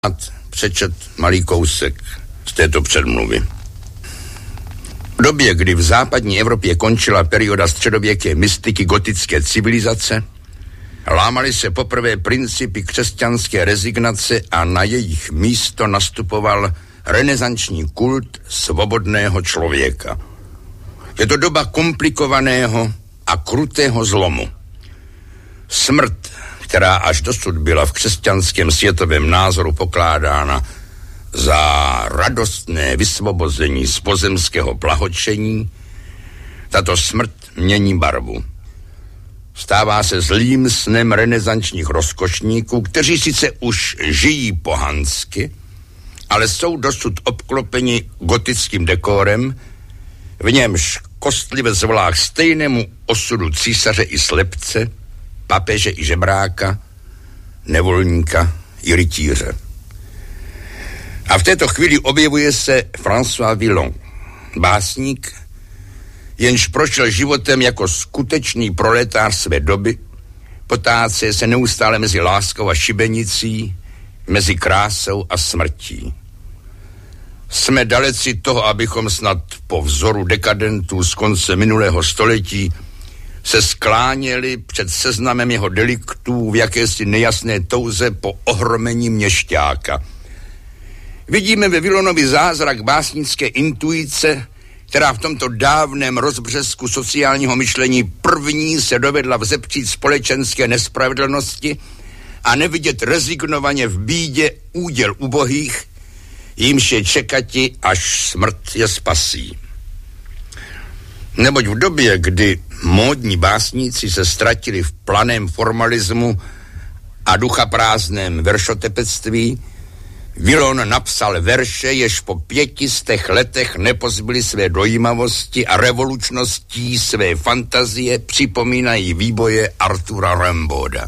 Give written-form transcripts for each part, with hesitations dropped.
přečet malý kousek z této předmluvy. V době, kdy v západní Evropě končila perioda středověké mystiky gotické civilizace, lámaly se poprvé principy křesťanské rezignace a na jejich místo nastupoval renesanční kult svobodného člověka. Je to doba komplikovaného a krutého zlomu. Smrt, která až dosud byla v křesťanském světovém názoru pokládána za radostné vysvobození z pozemského plahočení, tato smrt mění barvu. Stává se zlým snem renesančních rozkošníků, kteří sice už žijí pohansky, ale jsou dosud obklopeni gotickým dekorem, v němž kostlivec volá k stejnému osudu císaře i slepce, papeže i žebráka, nevolníka i rytíře. A v této chvíli objevuje se François Villon, básník, jenž prošel životem jako skutečný proletář své doby, potáce se neustále mezi láskou a šibenicí, mezi krásou a smrtí. Jsme daleci toho, abychom snad po vzoru dekadentů z konce minulého století se skláněli před seznamem jeho deliktů v jakési nejasné touze po ohromení měšťáka. Vidíme ve Villonovi zázrak básnické intuice, která v tomto dávném rozbřesku sociálního myšlení první se dovedla vzepřít společenské nespravedlnosti a nevidět rezignovaně v bídě úděl ubohých, jímž je čekati, až smrt je spasí. Neboť v době, kdy módní básníci se ztratili v planém formalismu a duchaprázdném veršotepectví, Villon napsal verše, jež po 500 letech nepozbyly své dojímavosti a revolučností své fantazie připomínají výboje Artura Rimbaуда.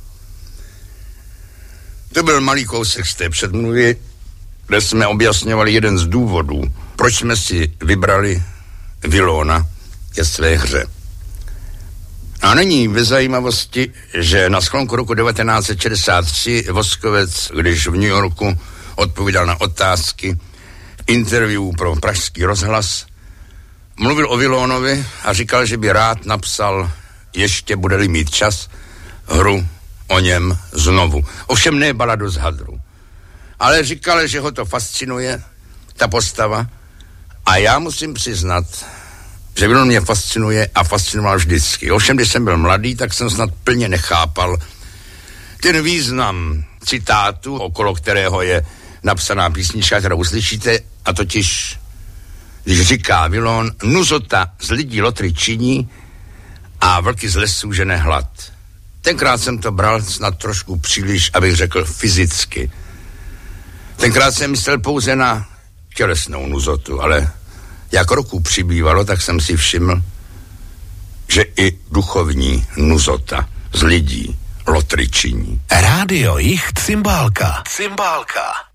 To byl malý kousek z té předmluvy, kde jsme objasňovali jeden z důvodů, proč jsme si vybrali Villona ke své hře. A není ve zajímavosti, že na sklonku roku 1963 Voskovec, když v New Yorku odpovídal na otázky v interview pro Pražský rozhlas, mluvil o Villonovi a říkal, že by rád napsal, ještě bude-li mít čas, hru o něm znovu. Ovšem ne baladu z hadru. Ale říkal, že ho to fascinuje, ta postava. A já musím přiznat, že Villon mě fascinuje a fascinoval vždycky. Ovšem, když jsem byl mladý, tak jsem snad plně nechápal ten význam citátu, okolo kterého je napsaná písnička, kterou uslyšíte, a totiž, když říká Villon, nuzota z lidí lotry činí a vlky z lesů žene hlad. Tenkrát jsem to bral snad trošku příliš, abych řekl fyzicky. Tenkrát jsem myslel pouze na tělesnou nuzotu, ale jak roku přibývalo, tak jsem si všiml, že i duchovní nuzota z lidí lotry činí. Rádio Jich Cymbálka.